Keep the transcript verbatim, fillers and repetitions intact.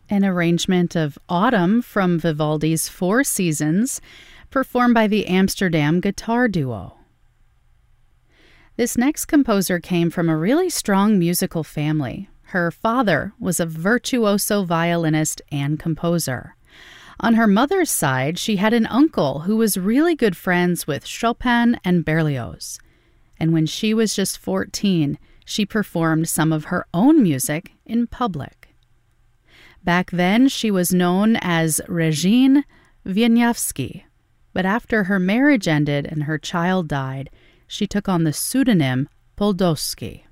an arrangement of Autumn from Vivaldi's Four Seasons, performed by the Amsterdam Guitar Duo. This next composer came from a really strong musical family. Her father was a virtuoso violinist and composer. On her mother's side, she had an uncle who was really good friends with Chopin and Berlioz. And when she was just fourteen, she performed some of her own music in public. Back then, she was known as Regine Wieniawski, but after her marriage ended and her child died, she took on the pseudonym Poldowski.